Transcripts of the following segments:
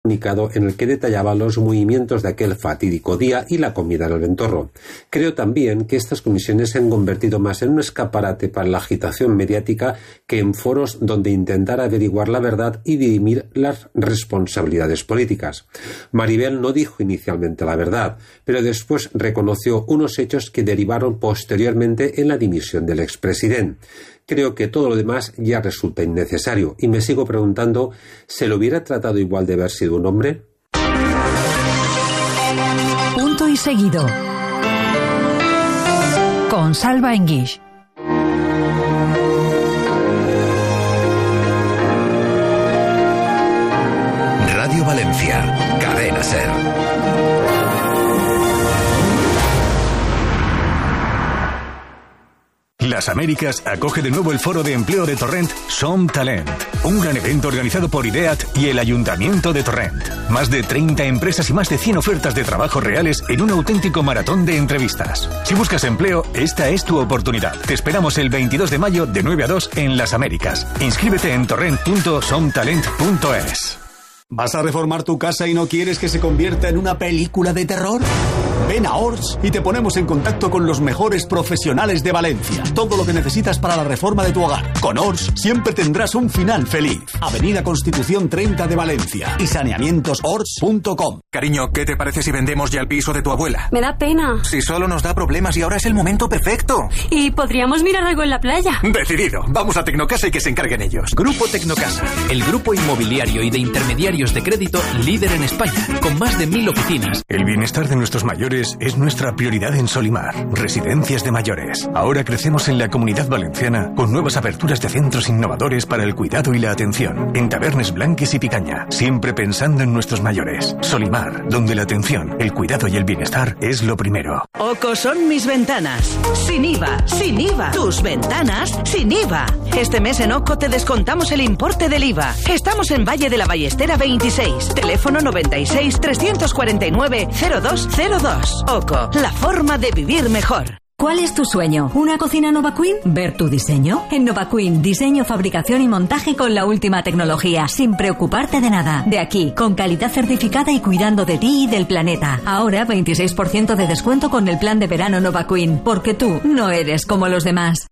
comunicado en el que detallaba los movimientos de aquel fatídico día y la comida en el Ventorro. Creo también que estas comisiones se han convertido más en un escaparate para la agitación mediática que en foros donde intentar averiguar la verdad y dirimir las responsabilidades políticas. Maribel no dijo inicialmente la verdad, pero después reconoció unos hechos que derivaron posteriormente en la dimisión del expresidente. Creo que todo lo demás ya resulta innecesario y me sigo preguntando, ¿se lo hubiera tratado igual de haber sido un hombre? Punto y seguido. Con Salva Enguix. Radio Valencia, Cadena SER. Las Américas acoge de nuevo el foro de empleo de Torrent Som Talent, un gran evento organizado por IDEAT y el Ayuntamiento de Torrent. Más de 30 empresas y más de 100 ofertas de trabajo reales en un auténtico maratón de entrevistas. Si buscas empleo, esta es tu oportunidad. Te esperamos el 22 de mayo de 9 a 2 en Las Américas. Inscríbete en torrent.somtalent.es. ¿Vas a reformar tu casa y no quieres que se convierta en una película de terror? Ven a Ors y te ponemos en contacto con los mejores profesionales de Valencia. Todo lo que necesitas para la reforma de tu hogar. Con Ors siempre tendrás un final feliz. Avenida Constitución 30 de Valencia y saneamientosors.com. Cariño, ¿qué te parece si vendemos ya el piso de tu abuela? Me da pena. Si solo nos da problemas y ahora es el momento perfecto. Y podríamos mirar algo en la playa. Decidido. Vamos a Tecnocasa y que se encarguen ellos. Grupo Tecnocasa, el grupo inmobiliario y de intermediarios de crédito líder en España, con más de 1000 oficinas. El bienestar de nuestros mayores es nuestra prioridad en Solimar, residencias de mayores. Ahora crecemos en la Comunidad Valenciana con nuevas aperturas de centros innovadores para el cuidado y la atención, en Tabernes Blanques y Picaña, siempre pensando en nuestros mayores. Solimar, donde la atención, el cuidado y el bienestar es lo primero. Oco son mis ventanas. Sin IVA, sin IVA. Tus ventanas sin IVA. Este mes en Oco te descontamos el importe del IVA. Estamos en Valle de la Ballestera 26. Teléfono 96 349 0202. Oco, la forma de vivir mejor. ¿Cuál es tu sueño? ¿Una cocina NovaQueen? ¿Ver tu diseño? En NovaQueen, diseño, fabricación y montaje con la última tecnología, sin preocuparte de nada. De aquí, con calidad certificada y cuidando de ti y del planeta. Ahora, 26% de descuento con el plan de verano NovaQueen, porque tú no eres como los demás.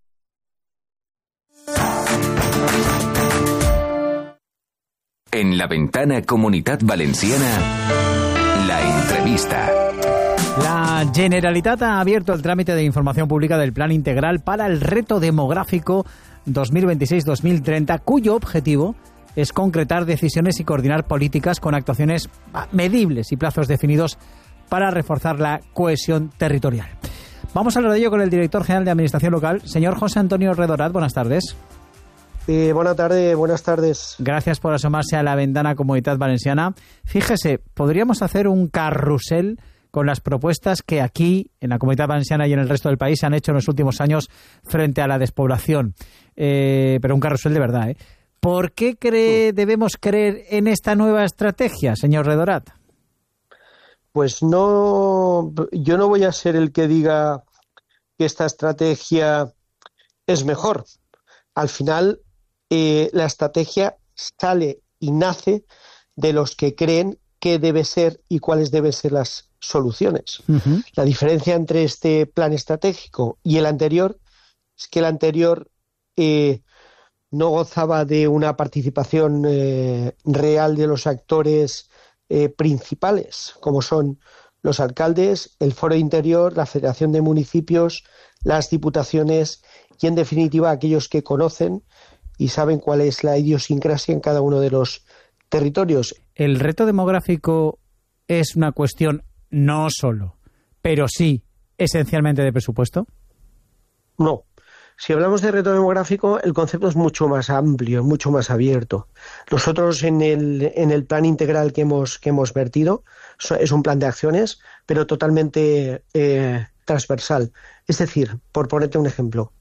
En la ventana Comunitat Valenciana, la entrevista. La Generalitat ha abierto el trámite de información pública del Plan Integral para el Reto Demográfico 2026-2030, cuyo objetivo es concretar decisiones y coordinar políticas con actuaciones medibles y plazos definidos para reforzar la cohesión territorial. Vamos a hablar de ello con el director general de Administración Local, señor José Antonio Redorat. Buenas tardes. Buenas tardes. Gracias por asomarse a la ventana Comunitat Valenciana. Fíjese, podríamos hacer un carrusel con las propuestas que aquí, en la Comunidad Valenciana y en el resto del país, se han hecho en los últimos años frente a la despoblación. Pero un carrusel de verdad, ¿eh? ¿Por qué debemos creer en esta nueva estrategia, señor Redorat? Pues no, yo no voy a ser el que diga que esta estrategia es mejor. Al final, la estrategia sale y nace de los que creen qué debe ser y cuáles deben ser las soluciones. Uh-huh. La diferencia entre este plan estratégico y el anterior es que el anterior no gozaba de una participación real de los actores principales, como son los alcaldes, el Foro Interior, la Federación de Municipios, las diputaciones y, en definitiva, aquellos que conocen y saben cuál es la idiosincrasia en cada uno de los territorios. ¿El reto demográfico es una cuestión no solo, pero sí, esencialmente de presupuesto? No. Si hablamos de reto demográfico, el concepto es mucho más amplio, mucho más abierto. Nosotros en el plan integral que hemos vertido, es un plan de acciones, pero totalmente transversal. Es decir, por ponerte un ejemplo,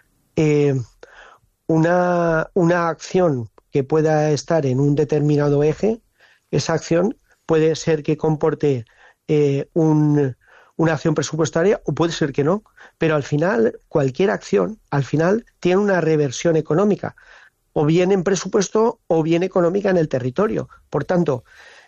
una acción que pueda estar en un determinado eje, esa acción puede ser que comporte una acción presupuestaria o puede ser que no, pero al final cualquier acción al final tiene una reversión económica, o bien en presupuesto o bien económica en el territorio. Por tanto,